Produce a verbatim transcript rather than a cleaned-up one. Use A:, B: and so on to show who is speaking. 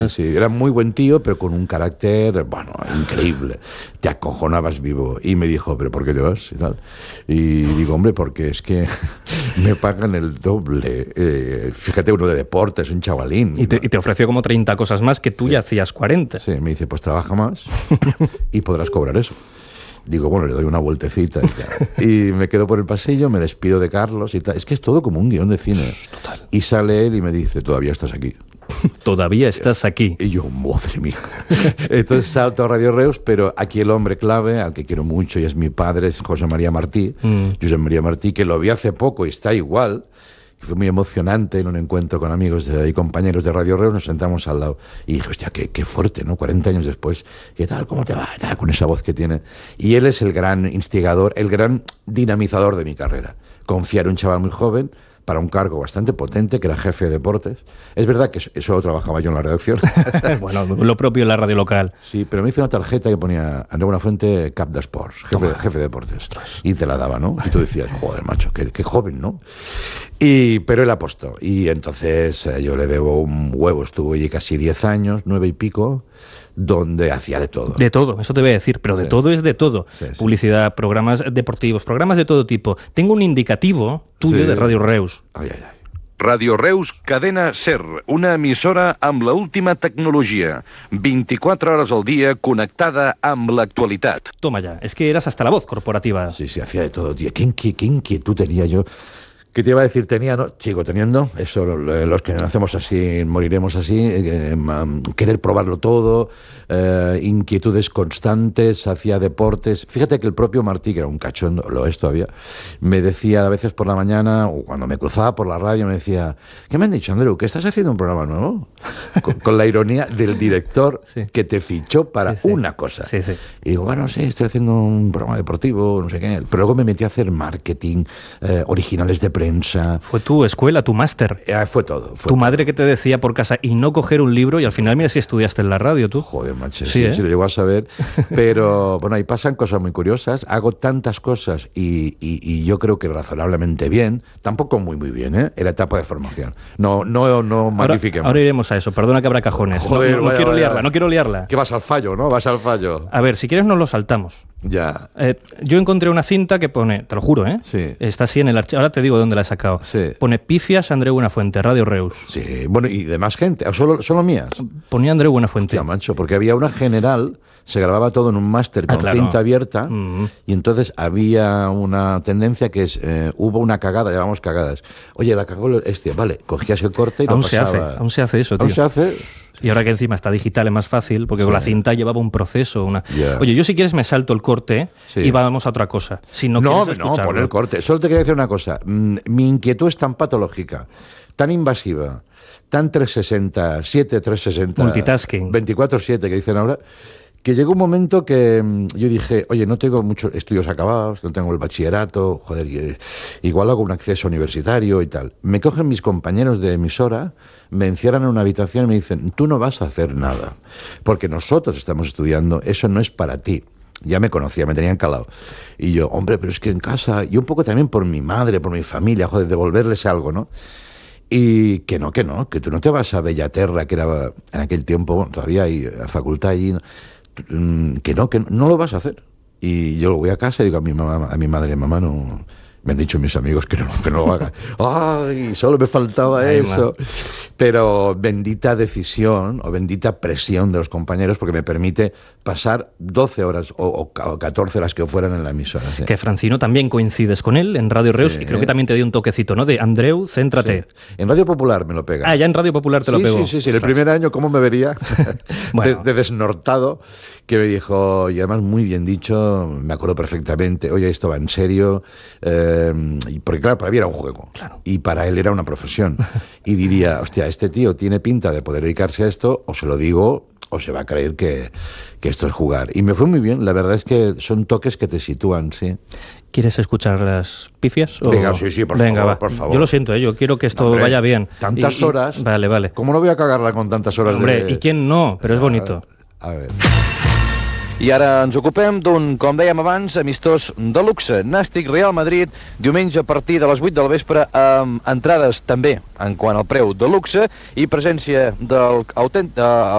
A: Sí, era muy buen tío, pero con un carácter, bueno, increíble. Te acojonabas vivo. Y me dijo, ¿pero por qué te vas? Y tal. Y digo, hombre, porque es que me pagan el doble. Eh, fíjate, uno de deportes, un chavalín.
B: Y te, y te ofreció como treinta cosas más que tú
A: Sí.
B: ya hacías cuarenta.
A: Sí, me dice, pues trabaja más y podrás cobrar eso. Digo, bueno, le doy una vueltecita y tal. Y me quedo por el pasillo, me despido de Carlos y tal. Es que es todo como un guión de cine.
B: Total.
A: Y sale él y me dice, todavía estás aquí.
B: Todavía estás aquí.
A: Y yo, madre mía. Entonces salto a Radio Reus, pero aquí el hombre clave, al que quiero mucho y es mi padre, es José María Martí, mm. José María Martí, que lo vi hace poco y está igual, que fue muy emocionante en un encuentro con amigos de, y compañeros de Radio Reus, nos sentamos al lado y dije, hostia, qué, qué fuerte, ¿no? cuarenta años después, ¿qué tal? ¿Cómo te va? Tal, con esa voz que tiene. Y él es el gran instigador, el gran dinamizador de mi carrera. Confiar en un chaval muy joven para un cargo bastante potente, que era jefe de deportes. Es verdad que solo trabajaba yo en la redacción.
B: Bueno, lo propio en la radio local.
A: Sí, pero me hizo una tarjeta que ponía Andreu Buenafuente, cap de Sports, jefe, jefe de deportes. Ostras. Y te la daba, ¿no? Y tú decías, joder, macho, qué, qué joven, ¿no? Y, pero él apostó. Y entonces eh, yo le debo un huevo. Estuvo allí casi diez años, nueve y pico, donde hacía de todo.
B: De todo, eso te voy a decir, pero
A: sí.
B: de todo es de todo.
A: Sí, sí.
B: Publicidad, programas deportivos, programas de todo tipo. Tengo un indicativo tuyo sí. de Radio Reus.
A: Ay, ay, ay.
C: Radio Reus, cadena SER, una emissora amb la última tecnologia, veinticuatro hores al día conectada amb l'actualitat.
B: Toma ya, es que eras hasta la voz corporativa.
A: Sí, sí, hacía de todo, tío. ¿Qué, qué, qué inquietud tenía yo? ¿Qué te iba a decir? Tenía, no, sigo teniendo, eso, los que nacemos así, moriremos así, eh, querer probarlo todo, eh, inquietudes constantes, hacía deportes. Fíjate que el propio Martí, que era un cachondo, lo es todavía, me decía a veces por la mañana, o cuando me cruzaba por la radio, me decía, ¿qué me han dicho, Andreu? ¿Que estás haciendo un programa nuevo? Con, con la ironía del director sí. que te fichó para
B: sí, sí.
A: una cosa.
B: Sí, sí.
A: Y digo, bueno, sí, estoy haciendo un programa deportivo, no sé qué. Pero luego me metí a hacer marketing, eh, originales de prensa.
B: Fue tu escuela, tu máster.
A: Eh, fue todo. Fue
B: tu
A: todo.
B: madre que te decía por casa y no coger un libro y al final mira si estudiaste en la radio tú.
A: Joder, macho,
B: sí,
A: sí,
B: ¿eh?
A: sí, lo llego a saber. Pero bueno, ahí pasan cosas muy curiosas. Hago tantas cosas y, y, y yo creo que razonablemente bien. Tampoco muy, muy bien, ¿eh? En la etapa de formación. No, no, no magnifiquemos.
B: Ahora, ahora iremos a eso. Perdona que habrá cajones.
A: Joder,
B: no, no, no
A: vaya,
B: quiero
A: vaya.
B: liarla, no quiero liarla.
A: Que vas al fallo, ¿no? Vas al fallo.
B: A ver, si quieres nos lo saltamos.
A: Ya.
B: Eh, yo encontré una cinta que pone, te lo juro, ¿eh?
A: Sí.
B: Está así en el archivo. Ahora te digo dónde la he sacado.
A: Sí.
B: Pone Pifias Andreu Buenafuente, Radio Reus.
A: Sí, bueno, y de más gente, ¿o solo, solo mías?
B: Ponía Andreu Buenafuente.
A: Hostia, macho, porque había una general, se grababa todo en un máster con
B: ah, claro.
A: cinta abierta,
B: mm.
A: y entonces había una tendencia que es, eh, hubo una cagada, llamamos cagadas. Oye, la cagó este, vale, cogías el corte y
B: aún
A: lo pasaba.
B: Se hace, aún se hace eso, tío.
A: Aún se hace.
B: Y ahora que encima está digital es más fácil, porque sí. con la cinta llevaba un proceso. Una...
A: Yeah.
B: Oye, yo si quieres me salto el corte
A: sí.
B: y vamos a otra cosa. Si no,
A: no,
B: quieres
A: no, pon el corte. Solo te quería decir una cosa. Mm, mi inquietud es tan patológica, tan invasiva, tan trescientos sesenta, siete trescientos sesenta,
B: multitasking,
A: veinticuatro siete que dicen ahora, que llegó un momento que yo dije, oye, no tengo muchos estudios acabados, no tengo el bachillerato, joder, igual hago un acceso universitario y tal. Me cogen mis compañeros de emisora, me encierran en una habitación y me dicen, tú no vas a hacer nada, porque nosotros estamos estudiando, eso no es para ti. Ya me conocía, me tenían calado. Y yo, hombre, pero es que en casa, y un poco también por mi madre, por mi familia, joder, devolverles algo, ¿no? Y que no, que no, que tú no te vas a Bellaterra, que era en aquel tiempo, bueno, todavía hay la facultad allí, que no, que no, no lo vas a hacer. Y yo voy a casa y digo a mi mamá, a mi madre, mamá, no, me han dicho mis amigos que no, que no lo haga. Ay, solo me faltaba Ay, eso. Man. Pero bendita decisión o bendita presión de los compañeros, porque me permite pasar doce horas o, o catorce horas que fueran en la emisora. ¿Sí?
B: Que Francino también coincides con él en Radio Reus, sí, y creo que también te dio un toquecito, ¿no? De Andreu, céntrate.
A: Sí. En Radio Popular me lo pega.
B: Ah, ya en Radio Popular te
A: sí,
B: lo pegó.
A: Sí, sí, sí. En el primer año, ¿cómo me vería? bueno. de, de desnortado, que me dijo, y además muy bien dicho, me acuerdo perfectamente, oye, esto va en serio, eh, porque claro, para mí era un juego.
B: Claro.
A: Y para él era una profesión. Y diría, hostia, este tío tiene pinta de poder dedicarse a esto, o se lo digo, o se va a creer que, que esto es jugar. Y me fue muy bien, la verdad es que son toques que te sitúan, sí.
B: ¿Quieres escuchar las pifias? O...
A: Venga, sí, sí, por
B: Venga,
A: favor,
B: va.
A: por favor.
B: Yo lo siento, ¿eh? Yo quiero que esto
A: Hombre,
B: vaya bien.
A: Tantas
B: y, y...
A: horas.
B: Vale, vale.
A: ¿Cómo no voy a cagarla con tantas horas?
B: Hombre,
A: de...
B: ¿y quién no? Pero es bonito.
A: A ver...
C: I ara ens ocupem d'un, com dèiem abans, amistós de luxe, Nàstic Real Madrid, diumenge a partir de les vuit del vespre, amb entrades també en quant al preu de luxe i presència del autèntic...